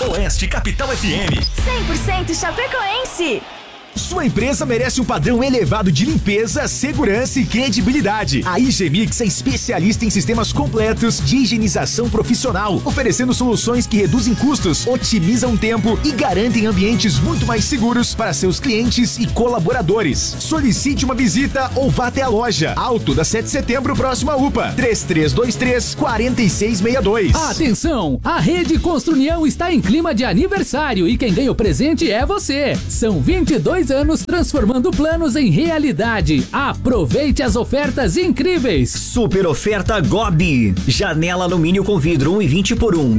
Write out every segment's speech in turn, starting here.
Oeste Capital FM. 100% chapecoense. Sua empresa merece um padrão elevado de limpeza, segurança e credibilidade. A IG Mix é especialista em sistemas completos de higienização profissional, oferecendo soluções que reduzem custos, otimizam tempo e garantem ambientes muito mais seguros para seus clientes e colaboradores. Solicite uma visita ou vá até a loja. Alto da 7 de setembro, próxima UPA. 3323-4662. Atenção! A Rede Construnião está em clima de aniversário e quem ganha o presente é você. São 22 anos transformando planos em realidade. Aproveite as ofertas incríveis. Super oferta Gobi. Janela alumínio com vidro 1,20 por 1,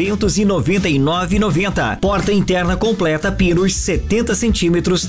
299,90. Porta interna completa pinos 70 centímetros,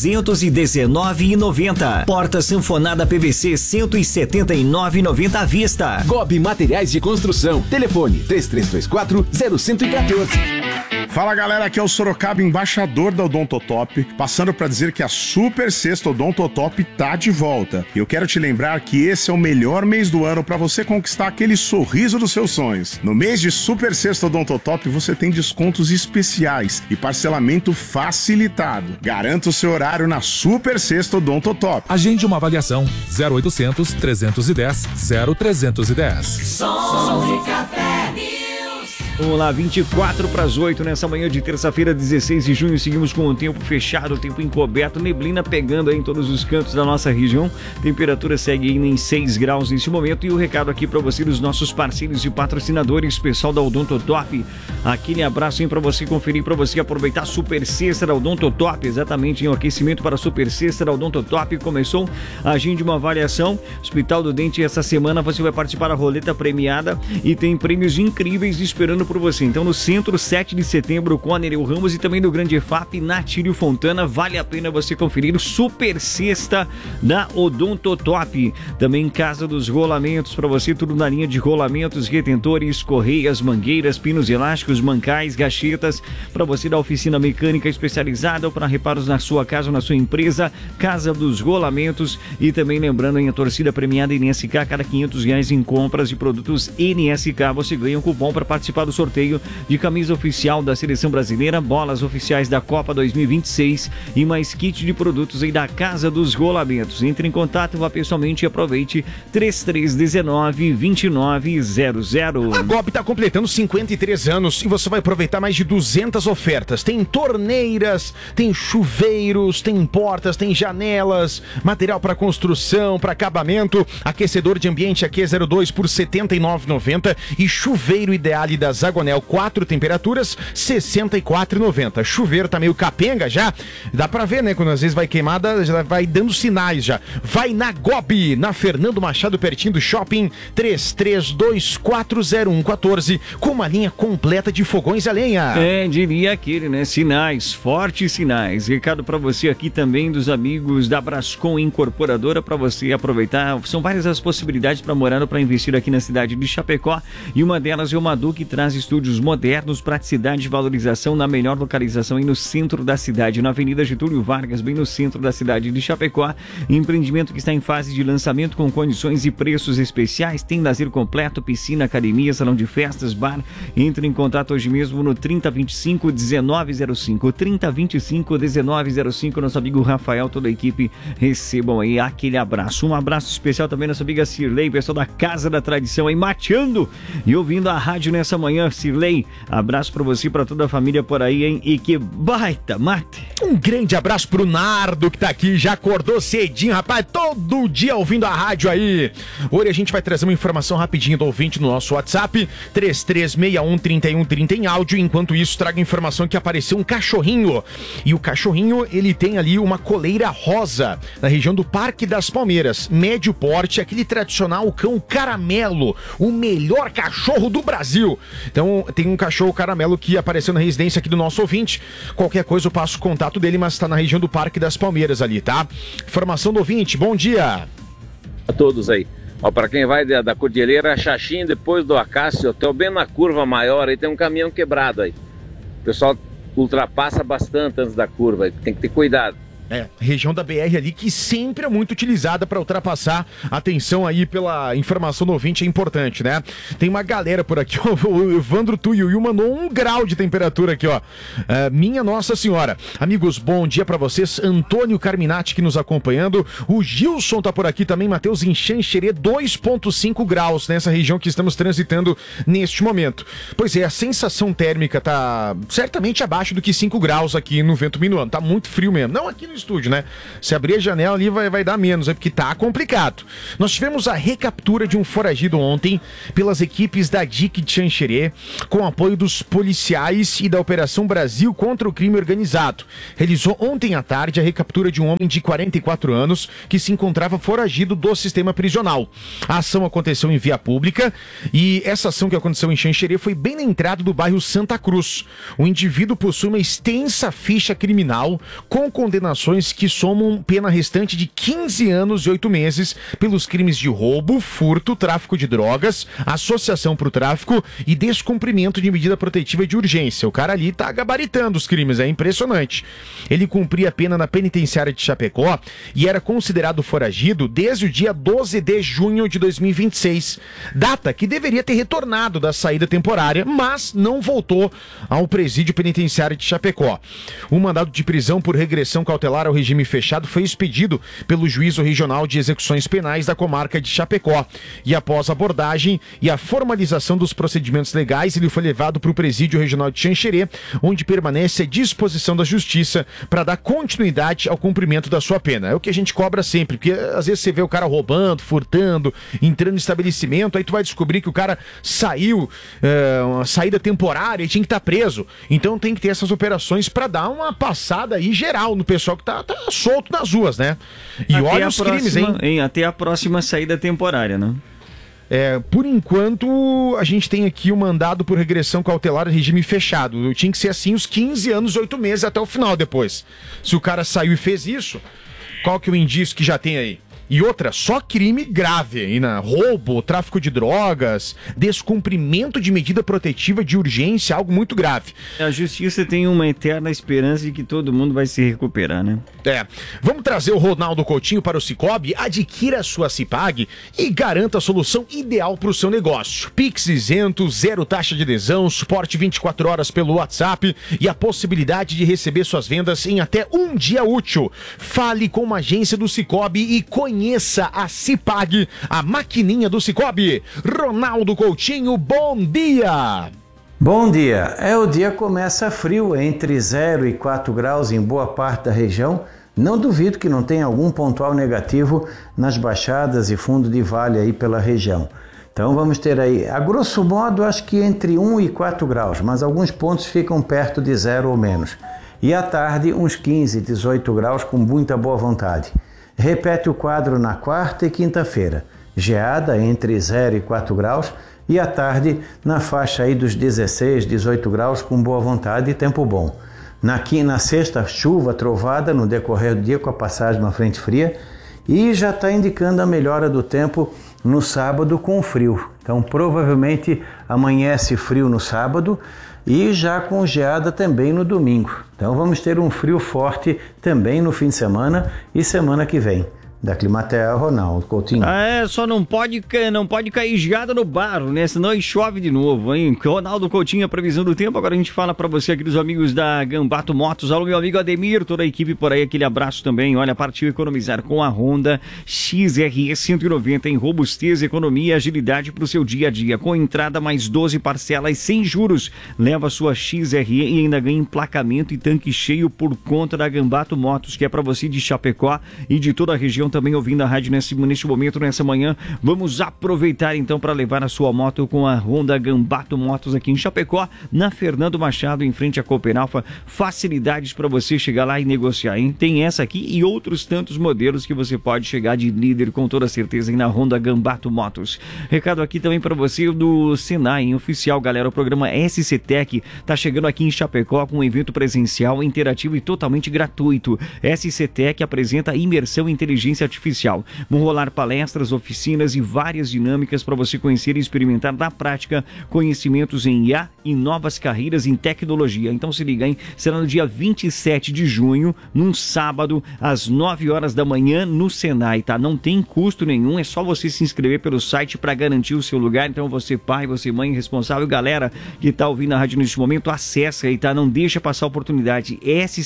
319,90. Porta sanfonada PVC 179,90 à vista. Gobi Materiais de Construção. Telefone 3324-0114. Fala galera, aqui é o Sorocaba, embaixador da Odontotop, passando para dizer que a Super Sexta Odontotop tá de volta. E eu quero te lembrar que esse é o melhor mês do ano para você conquistar aquele sorriso dos seus sonhos. No mês de Super Sexta Odontotop você tem descontos especiais e parcelamento facilitado. Garanta o seu horário na Super Sexta Odontotop. Agende uma avaliação 0800 310 0310. Som de Café. Vamos lá, 24 para as 8 nessa manhã de terça-feira, 16 de junho. Seguimos com o tempo fechado, o tempo encoberto, neblina pegando aí em todos os cantos da nossa região. Temperatura segue ainda em 6 graus nesse momento. E o recado aqui para você dos nossos parceiros e patrocinadores, pessoal da Odontotop. Aquele abraço aí para você conferir, para você aproveitar a Super Sexta da Odontotop. Exatamente, o aquecimento para a Super Sexta da Odontotop começou. Agende uma avaliação. Hospital do Dente, essa semana você vai participar da roleta premiada e tem prêmios incríveis esperando por você. Então no centro, 7 de setembro, com a Nereu Ramos e também do Grande EFAP, Natílio Fontana. Vale a pena você conferir o Super Sexta da Odontotop. Também Casa dos Rolamentos, para você tudo na linha de rolamentos, retentores, correias, mangueiras, pinos elásticos, mancais, gachetas, para você da oficina mecânica especializada ou para reparos na sua casa ou na sua empresa. Casa dos Rolamentos. E também lembrando, em a torcida premiada NSK, cada R$500 em compras de produtos NSK você ganha um cupom para participar do sorteio de camisa oficial da Seleção Brasileira, bolas oficiais da Copa 2026 e mais kit de produtos aí da Casa dos Rolamentos. Entre em contato, vá pessoalmente e aproveite. 3319-2900. A Gobi está completando 53 anos e você vai aproveitar mais de 200 ofertas. Tem torneiras, tem chuveiros, tem portas, tem janelas, material para construção, para acabamento, aquecedor de ambiente AQ02 por R$ 79,90 e chuveiro Ideale da Zagonel, 4 temperaturas, R$ 64,90. Chuveiro tá meio capenga já, dá pra ver, né? Quando às vezes vai queimada, já vai dando sinais já. Vai na Gobi, na Fernando Machado, pertinho do shopping, 33240114, com uma linha completa de fogões a lenha. Diria aquele, né? Sinais, fortes sinais. Recado pra você aqui também dos amigos da Brascom Incorporadora, pra você aproveitar. São várias as possibilidades pra morar ou pra investir aqui na cidade de Chapecó, e uma delas é o Madu, que traz estúdios modernos, praticidade e valorização na melhor localização aí no centro da cidade, na Avenida Getúlio Vargas, bem no centro da cidade de Chapecó. Empreendimento que está em fase de lançamento com condições e preços especiais. Tem lazer completo, piscina, academia, salão de festas, bar. Entre em contato hoje mesmo no 3025-1905, 3025-1905. Nosso amigo Rafael, toda a equipe, recebam aí aquele abraço. Um abraço especial também nossa amiga Cirlei, pessoal da Casa da Tradição aí mateando e ouvindo a rádio nessa manhã. Cirlei, abraço pra você e pra toda a família por aí, hein? E que baita mate! Um grande abraço pro Nardo, que tá aqui, já acordou cedinho, rapaz, todo dia ouvindo a rádio aí. Hoje a gente vai trazer uma informação rapidinho do ouvinte no nosso WhatsApp, 3361-3130 em áudio. Enquanto isso, trago informação que apareceu um cachorrinho. E o cachorrinho, ele tem ali uma coleira rosa, na região do Parque das Palmeiras. Médio porte, aquele tradicional cão caramelo, o melhor cachorro do Brasil. Então, tem um cachorro caramelo que apareceu na residência aqui do nosso ouvinte. Qualquer coisa eu passo o contato dele, mas tá na região do Parque das Palmeiras ali, tá? Informação do ouvinte, bom dia. A todos aí. Ó, para quem vai da Cordilheira, Xaxim, depois do Acácio, até bem na curva maior, aí tem um caminhão quebrado aí. O pessoal ultrapassa bastante antes da curva, aí tem que ter cuidado. Região da BR ali que sempre é muito utilizada para ultrapassar. Atenção aí pela informação do ouvinte, é importante, né? Tem uma galera por aqui, ó, o Evandro Tuiuiu mandou 1 grau de temperatura aqui, ó. Minha Nossa Senhora. Amigos, bom dia para vocês. Antônio Carminati que nos acompanhando. O Gilson tá por aqui também, Matheus, em Xanxerê, 2,5 graus nessa região que estamos transitando neste momento. Pois é, a sensação térmica tá certamente abaixo do que 5 graus aqui no Vento Minuano. Tá muito frio mesmo. Não aqui no estúdio, né? Se abrir a janela ali vai dar menos, porque tá complicado. Nós tivemos a recaptura de um foragido ontem pelas equipes da DIC de Xanxerê, com apoio dos policiais e da Operação Brasil contra o Crime Organizado. Realizou ontem à tarde a recaptura de um homem de 44 anos que se encontrava foragido do sistema prisional. A ação aconteceu em via pública e essa ação que aconteceu em Xanxerê foi bem na entrada do bairro Santa Cruz. O indivíduo possui uma extensa ficha criminal com condenações que somam pena restante de 15 anos e 8 meses pelos crimes de roubo, furto, tráfico de drogas, associação para o tráfico e descumprimento de medida protetiva de urgência. O cara ali tá gabaritando os crimes, é impressionante. Ele cumpria a pena na penitenciária de Chapecó e era considerado foragido desde o dia 12 de junho de 2026, data que deveria ter retornado da saída temporária, mas não voltou ao presídio penitenciário de Chapecó. O mandado de prisão por regressão cautelar ao regime fechado foi expedido pelo Juízo Regional de Execuções Penais da comarca de Chapecó. E após a abordagem e a formalização dos procedimentos legais, ele foi levado para o Presídio Regional de Xanxerê, onde permanece à disposição da Justiça para dar continuidade ao cumprimento da sua pena. É o que a gente cobra sempre, porque às vezes você vê o cara roubando, furtando, entrando em estabelecimento, aí tu vai descobrir que o cara saiu, uma saída temporária e tinha que estar preso. Então tem que ter essas operações para dar uma passada aí geral no pessoal que tá solto nas ruas, né? E até olha os crimes, hein? Até a próxima saída temporária, né? Por enquanto, a gente tem aqui o mandado por regressão cautelar de regime fechado. Tinha que ser assim os 15 anos, 8 meses até o final depois. Se o cara saiu e fez isso, qual que é o indício que já tem aí? E outra, só crime grave aí, né? Roubo, tráfico de drogas, descumprimento de medida protetiva de urgência, algo muito grave. A justiça tem uma eterna esperança de que todo mundo vai se recuperar, né? Vamos trazer o Ronaldo Coutinho para o Sicoob, adquira a sua Cipag e garanta a solução ideal para o seu negócio. Pix isento, 0 taxa de adesão, suporte 24 horas pelo WhatsApp e a possibilidade de receber suas vendas em até um dia útil. Fale com uma agência do Sicoob e conheça a Cipag, a maquininha do Sicoob. Ronaldo Coutinho, bom dia! Bom dia! O dia começa frio, entre 0 e 4 graus em boa parte da região. Não duvido que não tenha algum pontual negativo nas baixadas e fundo de vale aí pela região. Então vamos ter aí, a grosso modo, acho que entre 1 e 4 graus, mas alguns pontos ficam perto de 0 ou menos. E à tarde, uns 15, 18 graus com muita boa vontade. Repete o quadro na quarta e quinta-feira. Geada entre 0 e 4 graus e à tarde na faixa aí dos 16, 18 graus com boa vontade e tempo bom. Na sexta, chuva, trovada no decorrer do dia com a passagem de uma frente fria e já está indicando a melhora do tempo no sábado com frio. Então provavelmente amanhece frio no sábado e já com geada também no domingo. Então vamos ter um frio forte também no fim de semana e semana que vem. Da Climatea, Ronaldo Coutinho. Só não pode cair geada no barro, né? Senão chove de novo, hein? Ronaldo Coutinho, a previsão do tempo. Agora a gente fala pra você aqui dos amigos da Gambato Motos. Alô, meu amigo Ademir, toda a equipe por aí, aquele abraço também. Olha, partiu economizar com a Honda XRE 190 em robustez, economia e agilidade pro seu dia a dia. Com entrada mais 12 parcelas sem juros. Leva a sua XRE e ainda ganha emplacamento e tanque cheio por conta da Gambato Motos, que é pra você de Chapecó e de toda a região também ouvindo a rádio nesse momento, nessa manhã. Vamos aproveitar então para levar a sua moto com a Honda Gambato Motos aqui em Chapecó, na Fernando Machado, em frente à Cooperalfa. Facilidades para você chegar lá e negociar, hein? Tem essa aqui e outros tantos modelos que você pode chegar de líder com toda certeza aí na Honda Gambato Motos. Recado aqui também para você do Senai, hein? Oficial, galera, o programa SC Tech tá chegando aqui em Chapecó com um evento presencial, interativo e totalmente gratuito. SC Tech apresenta imersão em inteligência inteligência artificial. Vão rolar palestras, oficinas e várias dinâmicas para você conhecer e experimentar na prática conhecimentos em IA e novas carreiras em tecnologia. Então se liga, hein? Será no dia 27 de junho, num sábado, às 9 horas da manhã, no Senai, tá? Não tem custo nenhum, é só você se inscrever pelo site para garantir o seu lugar. Então você pai, você mãe responsável, galera que tá ouvindo a rádio neste momento, acessa aí, tá? Não deixa passar a oportunidade.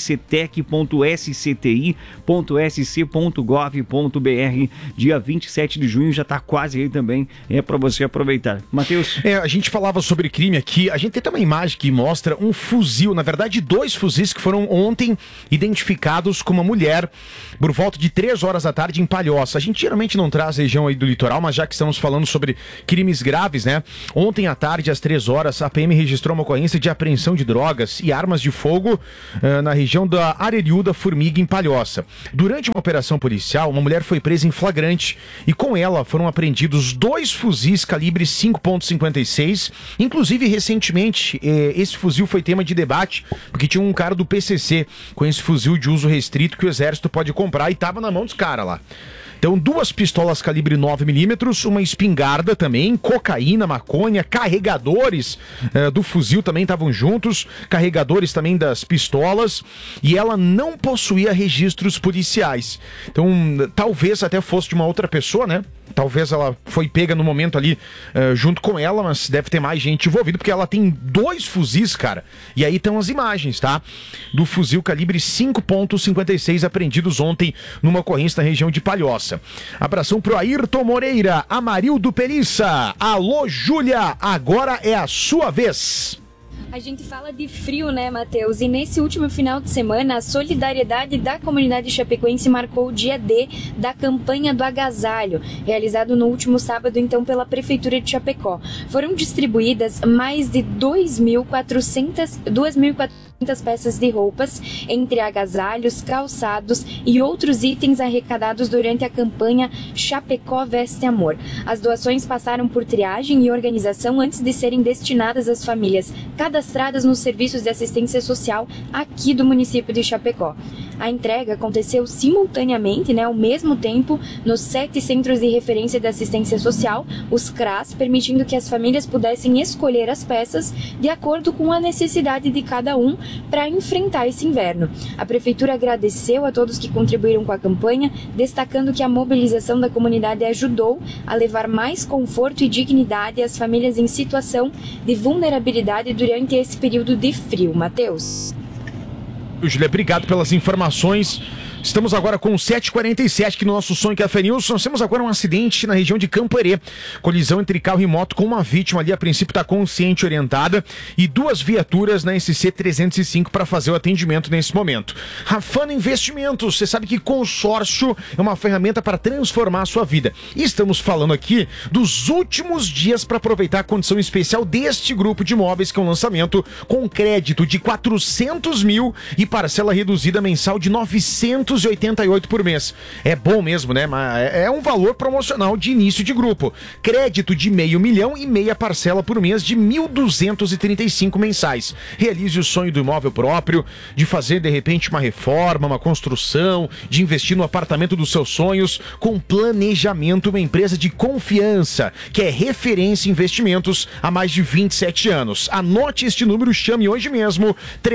sctec.sci.sc.gov.br, dia 27 de junho, já tá quase aí também, é para você aproveitar. Matheus? A gente falava sobre crime aqui, a gente tem também uma imagem que mostra um fuzil, na verdade 2 fuzis que foram ontem identificados com uma mulher por volta de 3 horas da tarde em Palhoça. A gente geralmente não traz a região aí do litoral, mas já que estamos falando sobre crimes graves, né? Ontem à tarde, às 3 horas, a PM registrou uma ocorrência de apreensão de drogas e armas de fogo na região da Areriúda Formiga, em Palhoça. Durante uma operação policial, uma mulher foi presa em flagrante e com ela foram apreendidos 2 fuzis calibre 5.56. Inclusive, recentemente, esse fuzil foi tema de debate, porque tinha um cara do PCC com esse fuzil de uso restrito que o Exército pode comprar e estava na mão dos caras lá. Então, 2 pistolas calibre 9mm, uma espingarda também, cocaína, maconha, carregadores do fuzil também estavam juntos, carregadores também das pistolas, e ela não possuía registros policiais. Então, talvez até fosse de uma outra pessoa, né? Talvez ela foi pega no momento ali junto com ela, mas deve ter mais gente envolvida, porque ela tem 2 fuzis, cara. E aí estão as imagens, tá? Do fuzil calibre 5.56 apreendidos ontem numa ocorrência na região de Palhoça. Abração pro Ayrton Moreira, Amarildo Pelissa. Alô, Júlia, agora é a sua vez. A gente fala de frio, né, Matheus? E nesse último final de semana, a solidariedade da comunidade chapecoense marcou o dia D da campanha do agasalho, realizado no último sábado, então, pela Prefeitura de Chapecó. Foram distribuídas mais de 2.400 peças de roupas, entre agasalhos, calçados e outros itens arrecadados durante a campanha Chapecó Veste Amor. As doações passaram por triagem e organização antes de serem destinadas às famílias cadastradas nos serviços de assistência social aqui do município de Chapecó. A entrega aconteceu simultaneamente, ao mesmo tempo, nos 7 centros de referência de assistência social, os CRAS, permitindo que as famílias pudessem escolher as peças de acordo com a necessidade de cada um para enfrentar esse inverno. A Prefeitura agradeceu a todos que contribuíram com a campanha, destacando que a mobilização da comunidade ajudou a levar mais conforto e dignidade às famílias em situação de vulnerabilidade durante esse período de frio. Matheus? Júlia, obrigado pelas informações. Estamos agora com 7h47 aqui no nosso Som em Café News. Nós temos agora um acidente na região de Campo-Herê. Colisão entre carro e moto com uma vítima ali, a princípio está consciente, orientada, e 2 viaturas na SC 305 para fazer o atendimento nesse momento. Rafano Investimentos, você sabe que consórcio é uma ferramenta para transformar a sua vida. E estamos falando aqui dos últimos dias para aproveitar a condição especial deste grupo de imóveis, que é um lançamento com crédito de 400 mil e parcela reduzida mensal de 988 por mês. É bom mesmo, né? Mas é um valor promocional de início de grupo. Crédito de R$500 mil e meia parcela por mês de 1.235 mensais. Realize o sonho do imóvel próprio, de fazer de repente uma reforma, uma construção, de investir no apartamento dos seus sonhos, com planejamento. Uma empresa de confiança, que é referência em investimentos há mais de 27 anos. Anote este número, chame hoje mesmo,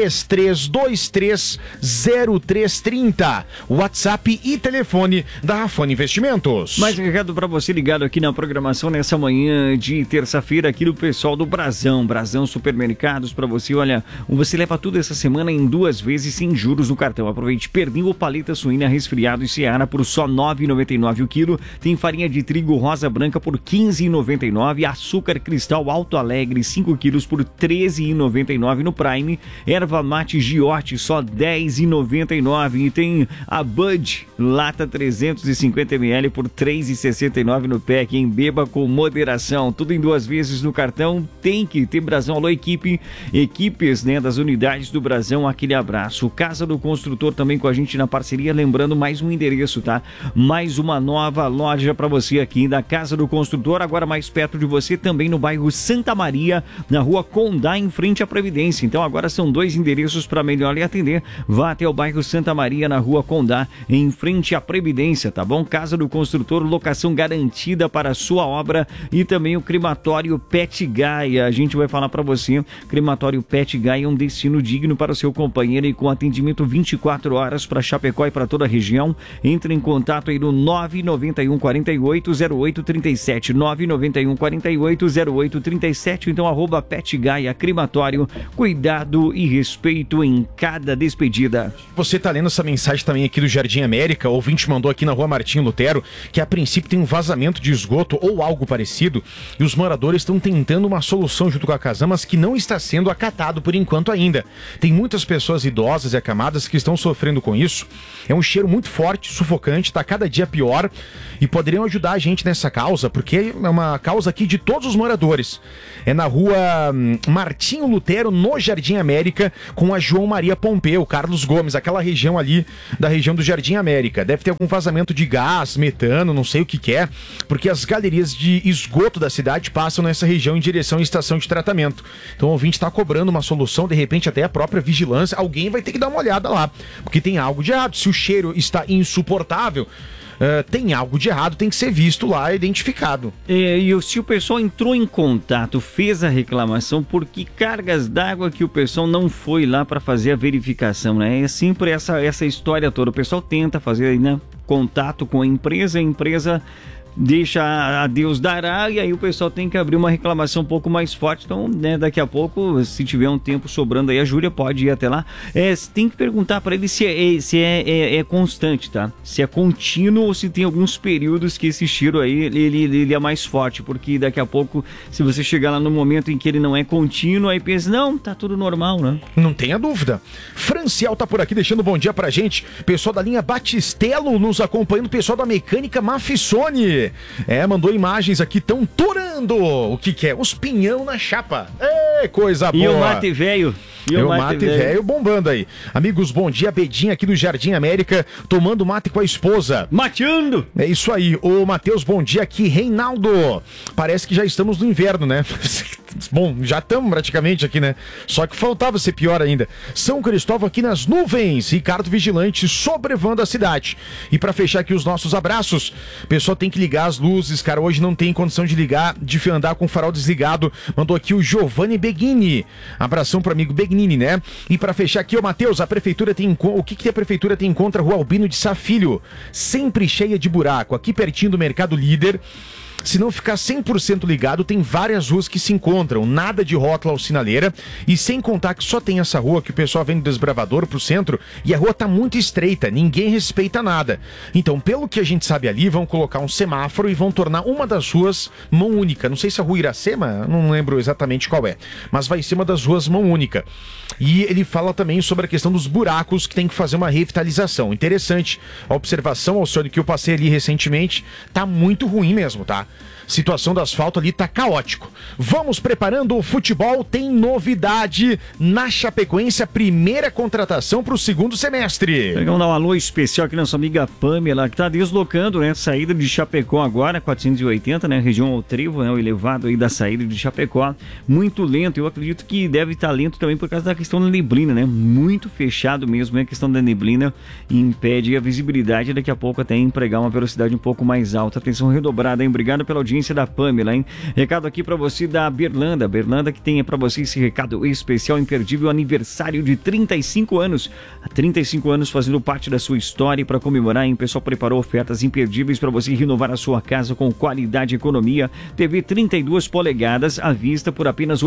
33230330. WhatsApp e telefone da Rafano Investimentos. Mais um recado para você ligado aqui na programação nessa manhã de terça-feira aqui do pessoal do Brasão Supermercados para você. Olha, você leva tudo essa semana em 2 vezes sem juros no cartão. Aproveite pernil ou paleta suína resfriado e Seara por só R$ 9,99 o quilo. Tem farinha de trigo rosa branca por R$ 15,99. Açúcar cristal Alto Alegre 5 quilos por R$ 13,99 no Prime. Erva mate Giote só R$ 10,99. E tem a Bud lata 350 ml por R$ 3,69 no PEC. Beba com moderação. Tudo em 2 vezes no cartão. Tem que ter Brasão. Alô, equipes, das unidades do Brasão, aquele abraço. Casa do Construtor também com a gente na parceria. Lembrando, mais um endereço, tá? Mais uma nova loja para você aqui da Casa do Construtor, agora mais perto de você, também no bairro Santa Maria, na rua Condá, em frente à Previdência. Então agora são 2 endereços para melhor lhe atender. Vá até o bairro Santa Maria, na rua Rua Condá, em frente à Previdência, tá bom? Casa do Construtor, locação garantida para a sua obra, e também o crematório Pet Gaia. A gente vai falar para você, crematório Pet Gaia é um destino digno para o seu companheiro e com atendimento 24 horas para Chapecó e para toda a região. Entre em contato aí no 991 48 0837, 991 48 0837, então @Pet Gaia Crematório, cuidado e respeito em cada despedida. Você tá lendo essa mensagem também aqui do Jardim América, o ouvinte mandou aqui na Rua Martinho Lutero, que a princípio tem um vazamento de esgoto ou algo parecido, e os moradores estão tentando uma solução junto com a Casam, mas que não está sendo acatado por enquanto ainda. Tem muitas pessoas idosas e acamadas que estão sofrendo com isso. É um cheiro muito forte, sufocante, tá cada dia pior, e poderiam ajudar a gente nessa causa, porque é uma causa aqui de todos os moradores. É na Rua Martinho Lutero, no Jardim América, com a João Maria Pompeu, Carlos Gomes, aquela região ali da região do Jardim América. Deve ter algum vazamento de gás, metano, não sei o que é, porque as galerias de esgoto da cidade passam nessa região em direção à estação de tratamento. Então o ouvinte está cobrando uma solução, de repente até a própria vigilância, alguém vai ter que dar uma olhada lá, porque tem algo de errado. Se o cheiro está insuportável, tem algo de errado, tem que ser visto lá, identificado. E se o pessoal entrou em contato, fez a reclamação, por que cargas d'água que o pessoal não foi lá para fazer a verificação, né? É sempre essa história toda. O pessoal tenta fazer, né, contato com a empresa deixa a Deus dará, e aí o pessoal tem que abrir uma reclamação um pouco mais forte. Então, né, daqui a pouco, se tiver um tempo sobrando aí, a Júlia pode ir até lá. Tem que perguntar para ele se é constante, tá? Se é contínuo ou se tem alguns períodos que esse cheiro aí, ele é mais forte, porque daqui a pouco, se você chegar lá no momento em que ele não é contínuo, aí pensa, não, tá tudo normal, né? Não tenha dúvida. Franciel tá por aqui deixando bom dia pra gente. Pessoal da linha Batistelo nos acompanhando, pessoal da Mecânica Mafissone. Mandou imagens aqui, tão torando o que é? Os pinhão na chapa. Coisa boa. E o mate velho. E o mate velho bombando aí. Amigos, bom dia. Bedinha aqui do Jardim América, tomando mate com a esposa. Mateando! É isso aí. Ô, Matheus, bom dia aqui. Reinaldo. Parece que já estamos no inverno, né? Bom, já estamos praticamente aqui, né? Só que faltava ser pior ainda. São Cristóvão aqui nas nuvens. Ricardo Vigilante sobrevoando a cidade. E pra fechar aqui os nossos abraços, o pessoal tem que ligar as luzes, cara. Hoje não tem condição de ligar, de andar com o farol desligado. Mandou aqui o Giovanni Beghini. Abração pro amigo Begnini, né? E pra fechar aqui, ô Matheus, a prefeitura tem... O que a prefeitura tem contra a Rua Albino de Sá Filho? Sempre cheia de buraco. Aqui pertinho do Mercado Líder. Se não ficar 100% ligado, tem várias ruas que se encontram, nada de rótula ou sinaleira, e sem contar que só tem essa rua que o pessoal vem do Desbravador pro centro, e a rua tá muito estreita, ninguém respeita nada. Então, pelo que a gente sabe ali, vão colocar um semáforo e vão tornar uma das ruas mão única. Não sei se é a Rua Iracema, não lembro exatamente qual é, mas vai ser uma das ruas mão única. E ele fala também sobre a questão dos buracos, que tem que fazer uma revitalização. Interessante a observação, Alcione, que eu passei ali recentemente, tá muito ruim mesmo, tá? Situação do asfalto ali tá caótico. Vamos preparando o futebol, tem novidade na Chapecoense, a primeira contratação para o segundo semestre. Vamos dar um alô especial aqui na nossa amiga Pamela, que tá deslocando, né, saída de Chapecó agora, 480, né, região ao Trevo, né, o elevado aí da saída de Chapecó, muito lento. Eu acredito que deve estar lento também por causa da questão da neblina, né, muito fechado mesmo, né, a questão da neblina impede a visibilidade, daqui a pouco até empregar uma velocidade um pouco mais alta. Atenção redobrada, hein, obrigado pela audiência da Pamela, hein? Recado aqui pra você da Berlanda que tem pra você esse recado especial, imperdível, aniversário de 35 anos. Há 35 anos fazendo parte da sua história, e pra comemorar, hein, o pessoal preparou ofertas imperdíveis pra você renovar a sua casa com qualidade e economia. TV 32 polegadas à vista por apenas R$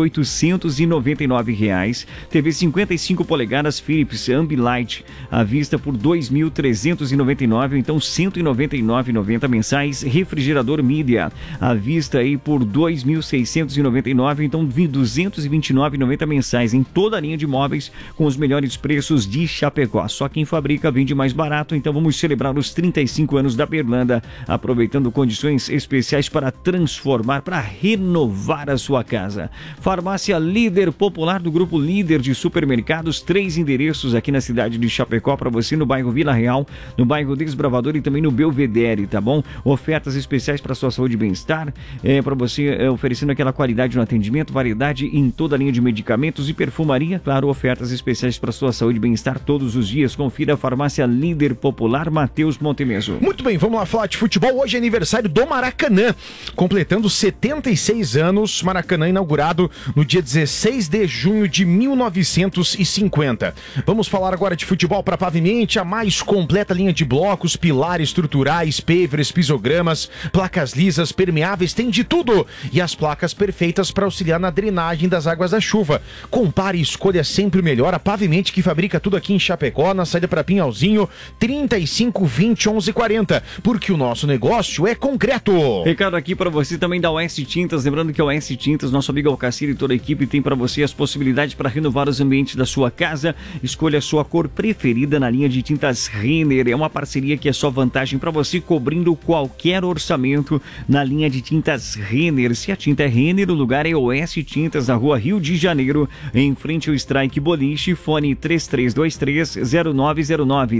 899. TV 55 polegadas Philips Ambilight à vista por R$ 2.399, então R$ 199,90 mensais. Refrigerador Mídia à vista aí por R$ 2.699, então R$ 229,90 mensais em toda a linha de móveis com os melhores preços de Chapecó. Só quem fabrica vende mais barato, então vamos celebrar os 35 anos da Berlanda, aproveitando condições especiais para transformar, para renovar a sua casa. Farmácia Líder Popular do Grupo Líder de Supermercados, 3 endereços aqui na cidade de Chapecó para você, no bairro Vila Real, no bairro Desbravador e também no Belvedere, tá bom? Ofertas especiais para sua saúde e bem-estar, para você oferecendo aquela qualidade no atendimento, variedade em toda a linha de medicamentos e perfumaria, claro, ofertas especiais para sua saúde e bem-estar todos os dias. Confira a farmácia Líder Popular Matheus Montemeso. Muito bem, vamos lá falar de futebol. Hoje é aniversário do Maracanã, completando 76 anos. Maracanã inaugurado no dia 16 de junho de 1950. Vamos falar agora de futebol para Pavimente, a mais completa linha de blocos, pilares estruturais, pavers, pisogramas, placas lisas, permeáveis, tem de tudo. E as placas perfeitas para auxiliar na drenagem das águas da chuva. Compare e escolha sempre o melhor. A Pavimente, que fabrica tudo aqui em Chapecó, na saída para Pinhalzinho, 3520-1140, porque o nosso negócio é concreto. Recado aqui para você também da OS Tintas, lembrando que a OS Tintas, nosso amigo Alcacir e toda a equipe tem para você as possibilidades para renovar os ambientes da sua casa. Escolha a sua cor preferida na linha de tintas Renner. É uma parceria que é só vantagem para você, cobrindo qualquer orçamento na linha de tintas Renner. Se a tinta é Renner, o lugar é OS Tintas, na rua Rio de Janeiro, em frente ao Strike Boliche. Fone 3323-0909,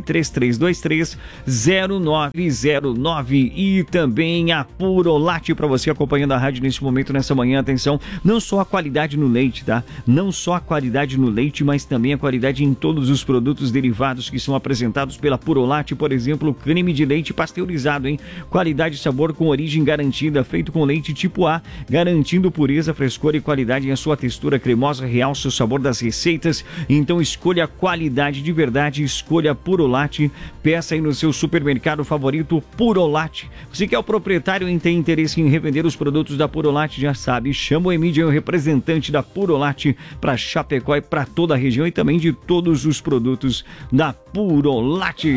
3323-0909. E também a Purolate para você acompanhando a rádio nesse momento, nessa manhã. Atenção, não só a qualidade no leite, tá? Não só a qualidade no leite, mas também a qualidade em todos os produtos derivados que são apresentados pela Purolate. Por exemplo, creme de leite pasteurizado, hein? Qualidade e sabor com origem garantida, feito com leite tipo A, garantindo pureza, frescor e qualidade em a sua textura cremosa, realça o sabor das receitas. Então escolha a qualidade de verdade, escolha a Purolate, peça aí no seu supermercado favorito Purolate. Você que é o proprietário e tem interesse em revender os produtos da Purolate, já sabe, chama o Emílio, o representante da Purolate, para Chapecó e para toda a região, e também de todos os produtos da Purolate.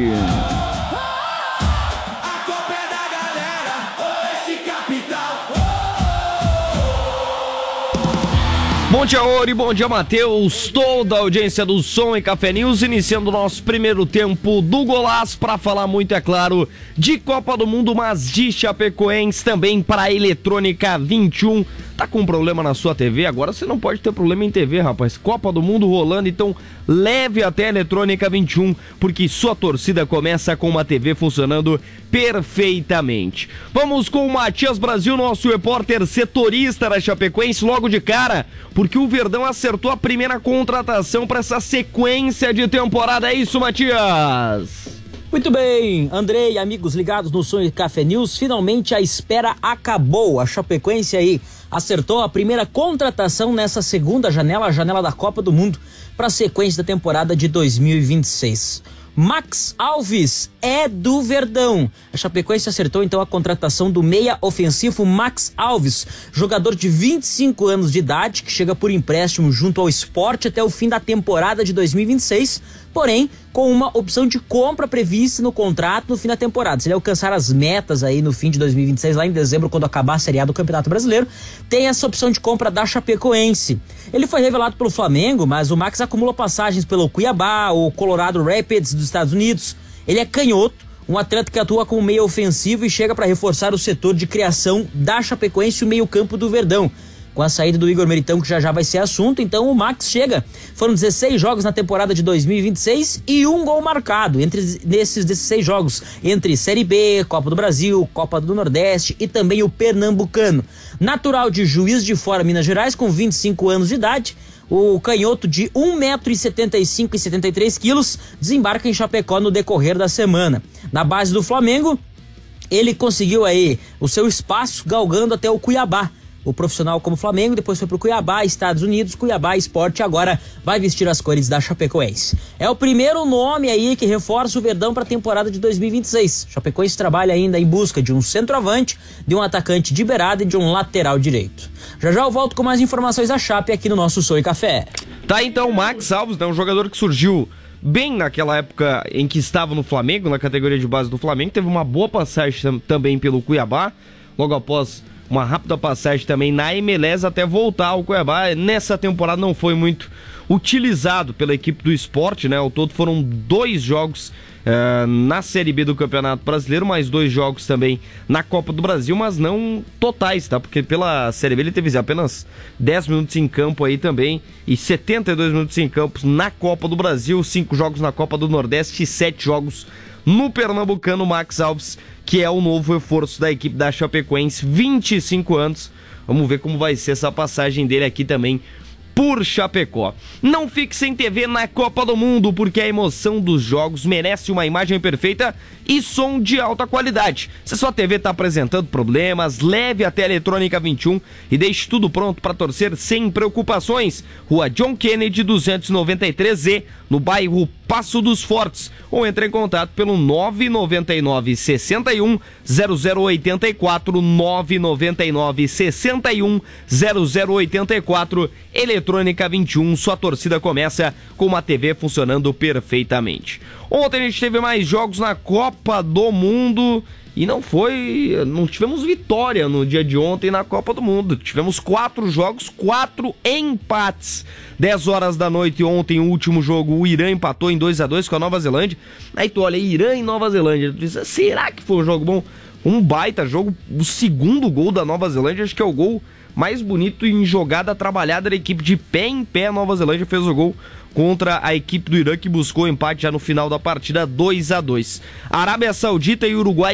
Bom dia, Ori, bom dia, Matheus, toda a audiência do Som e Café News, iniciando o nosso primeiro tempo do Golaço para falar muito, é claro, de Copa do Mundo, mas de Chapecoense também para a Eletrônica 21. Tá com um problema na sua TV? Agora você não pode ter problema em TV, rapaz. Copa do Mundo rolando, então leve até a Eletrônica 21, porque sua torcida começa com uma TV funcionando perfeitamente. Vamos com o Matias Brasil, nosso repórter setorista da Chapecoense, logo de cara, porque o Verdão acertou a primeira contratação para essa sequência de temporada. É isso, Matias? Muito bem, Andrei, amigos ligados no Som e Café News, finalmente a espera acabou. A Chapecoense aí acertou a primeira contratação nessa segunda janela, a janela da Copa do Mundo, para a sequência da temporada de 2026. Max Alves é do Verdão. A Chapecoense acertou então a contratação do meia ofensivo Max Alves, jogador de 25 anos de idade, que chega por empréstimo junto ao Sport até o fim da temporada de 2026, porém com uma opção de compra prevista no contrato no fim da temporada. Se ele alcançar as metas aí no fim de 2026, lá em dezembro, quando acabar a Série A do Campeonato Brasileiro, tem essa opção de compra da Chapecoense. Ele foi revelado pelo Flamengo, mas o Max acumula passagens pelo Cuiabá, o Colorado Rapids dos Estados Unidos. Ele é canhoto, um atleta que atua como meio ofensivo e chega para reforçar o setor de criação da Chapecoense e o meio-campo do Verdão. Com a saída do Igor Meritão, que já vai ser assunto, então o Max chega. Foram 16 jogos na temporada de 2026 e um gol marcado nesses 16 jogos, entre Série B, Copa do Brasil, Copa do Nordeste e também o Pernambucano. Natural de Juiz de Fora, Minas Gerais, com 25 anos de idade, o canhoto de 1,75 m e 73 quilos desembarca em Chapecó no decorrer da semana. Na base do Flamengo, ele conseguiu aí o seu espaço galgando até o Cuiabá. O profissional como Flamengo, depois foi pro Cuiabá, Estados Unidos, Cuiabá Sport, agora vai vestir as cores da Chapecoense. É o primeiro nome aí que reforça o Verdão para a temporada de 2026. Chapecoense trabalha ainda em busca de um centroavante, de um atacante de beirada e de um lateral direito. Já eu volto com mais informações da Chape aqui no nosso Som e Café. Tá, então, o Max Alves, né, um jogador que surgiu bem naquela época em que estava no Flamengo, na categoria de base do Flamengo, teve uma boa passagem também pelo Cuiabá, logo após uma rápida passagem também na MLS até voltar ao Cuiabá. Nessa temporada não foi muito utilizado pela equipe do Sport, né? Ao todo foram 2 jogos na Série B do Campeonato Brasileiro, mais 2 jogos também na Copa do Brasil, mas não totais, tá? Porque pela Série B ele teve apenas 10 minutos em campo aí também e 72 minutos em campo na Copa do Brasil, 5 jogos na Copa do Nordeste e 7 jogos no pernambucano Max Alves, que é o novo reforço da equipe da Chapecoense, 25 anos. Vamos ver como vai ser essa passagem dele aqui também por Chapecó. Não fique sem TV na Copa do Mundo, porque a emoção dos jogos merece uma imagem perfeita e som de alta qualidade. Se sua TV está apresentando problemas, leve até a Eletrônica 21 e deixe tudo pronto para torcer sem preocupações. Rua John Kennedy 293Z, no bairro Passo dos Fortes, ou entre em contato pelo 999 61 0084, 999 61 0084. Eletrônica 21, sua torcida começa com uma TV funcionando perfeitamente. Ontem a gente teve mais jogos na Copa do Mundo e não tivemos vitória no dia de ontem na Copa do Mundo. Tivemos 4 jogos, 4 empates. 10 horas da noite ontem, o último jogo, o Irã empatou em 2-2 com a Nova Zelândia. Aí tu olha, Irã e Nova Zelândia, tu diz, será que foi um jogo bom? Um baita jogo, o segundo gol da Nova Zelândia, acho que é o gol mais bonito em jogada trabalhada da equipe de pé em pé. A Nova Zelândia fez o gol contra a equipe do Irã, que buscou o empate já no final da partida, 2-2. Arábia Saudita e Uruguai